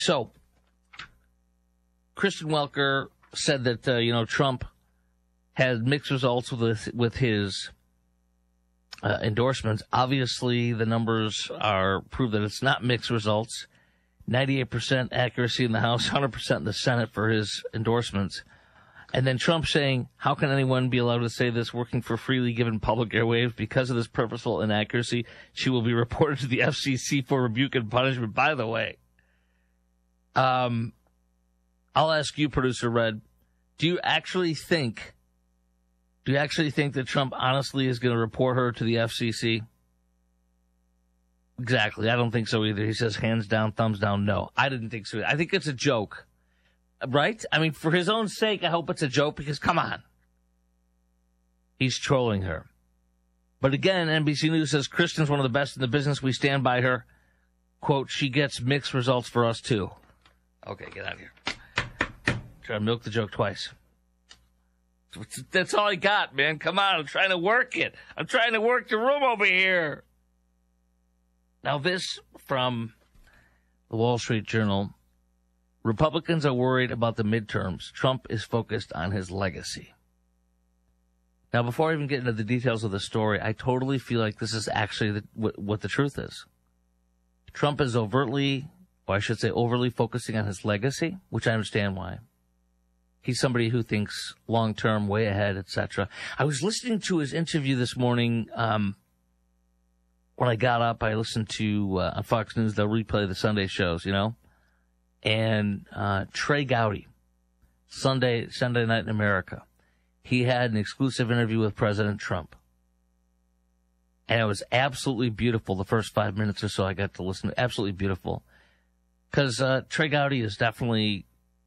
So, Kristen Welker said that, Trump had mixed results with his endorsements. Obviously, the numbers prove that it's not mixed results. 98% accuracy in the House, 100% in the Senate for his endorsements. And then Trump saying, how can anyone be allowed to say this working for freely given public airwaves? Because of this purposeful inaccuracy, she will be reported to the FCC for rebuke and punishment. By the way, I'll ask you, Producer Red, do you actually think that Trump honestly is going to report her to the FCC? Exactly. I don't think so either. He says hands down, thumbs down, no. I didn't think so. I think it's a joke. Right? I mean, for his own sake, I hope it's a joke because, come on. He's trolling her. But again, NBC News says Kristen's one of the best in the business. We stand by her. Quote, she gets mixed results for us, too. Okay, get out of here. Try to milk the joke twice. That's all I got, man. Come on, I'm trying to work it. I'm trying to work the room over here. Now, this from the Wall Street Journal. Republicans are worried about the midterms. Trump is focused on his legacy. Now, before I even get into the details of the story, I totally feel like this is actually what the truth is. Trump is overly focusing on his legacy, which I understand why. He's somebody who thinks long-term, way ahead, etc. I was listening to his interview this morning. When I got up, I listened to on Fox News. They'll replay the Sunday shows, And Trey Gowdy, Sunday Night in America, he had an exclusive interview with President Trump. And it was absolutely beautiful. The first 5 minutes or so I got to listen to, absolutely beautiful. Because Trey Gowdy is definitely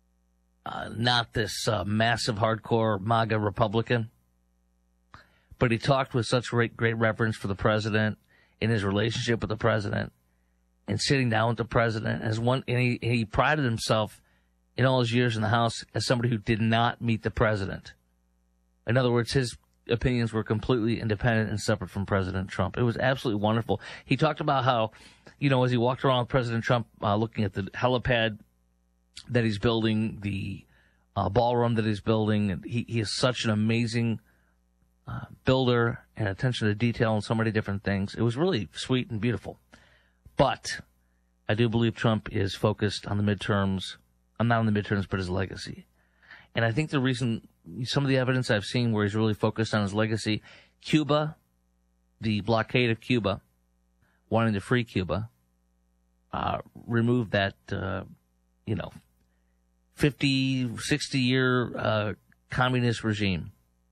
not this massive hardcore MAGA Republican. But he talked with such great reverence for the president in his relationship with the president. And sitting down with the president he prided himself in all his years in the House as somebody who did not meet the president. In other words, his opinions were completely independent and separate from President Trump. It was absolutely wonderful. He talked about how, as he walked around with President Trump, looking at the helipad that he's building, the ballroom that he's building, and he is such an amazing builder and attention to detail on so many different things. It was really sweet and beautiful. But I do believe Trump is focused on the midterms. I'm not on the midterms, but his legacy. And I think the reason, some of the evidence I've seen where he's really focused on his legacy, Cuba, the blockade of Cuba, wanting to free Cuba, remove that, 50, 60-year communist regime.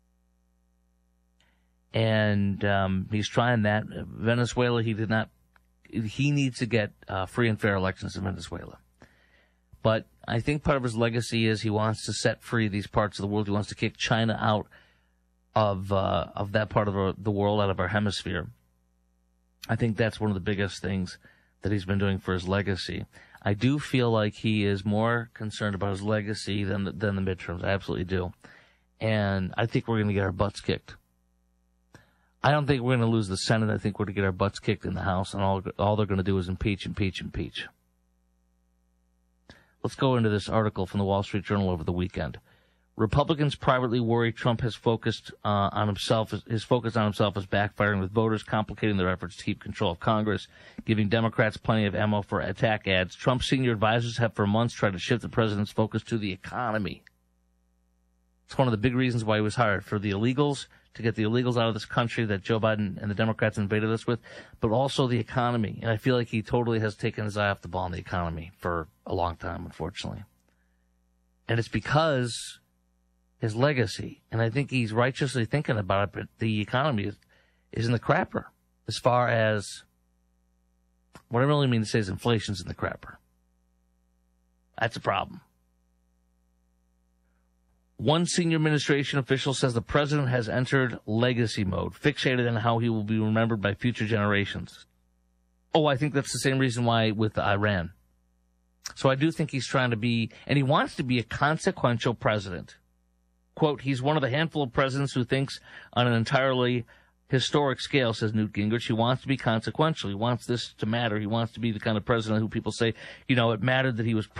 And he's trying that. Venezuela, he needs to get free and fair elections in Venezuela. But I think part of his legacy is he wants to set free these parts of the world. He wants to kick China out of that part of the world, out of our hemisphere. I think that's one of the biggest things that he's been doing for his legacy. I do feel like he is more concerned about his legacy than the midterms. I absolutely do. And I think we're going to get our butts kicked. I don't think we're going to lose the Senate. I think we're going to get our butts kicked in the House, and all they're going to do is impeach. Let's go into this article from the Wall Street Journal over the weekend. Republicans privately worry Trump has focused on himself. His focus on himself is backfiring with voters, complicating their efforts to keep control of Congress, giving Democrats plenty of ammo for attack ads. Trump's senior advisors have for months tried to shift the president's focus to the economy. It's one of the big reasons why he was hired, for the illegals, to get the illegals out of this country that Joe Biden and the Democrats invaded us with, but also the economy. And I feel like he totally has taken his eye off the ball on the economy for a long time, unfortunately. And it's because his legacy, and I think he's righteously thinking about it, but the economy is in the crapper. As far as, what I really mean to say is inflation's in the crapper. That's a problem. One senior administration official says the president has entered legacy mode, fixated on how he will be remembered by future generations. Oh, I think that's the same reason why with Iran. So I do think he's trying to be, and he wants to be a consequential president. Quote, he's one of the handful of presidents who thinks on an entirely historic scale, says Newt Gingrich. He wants to be consequential. He wants this to matter. He wants to be the kind of president who people say, it mattered that he was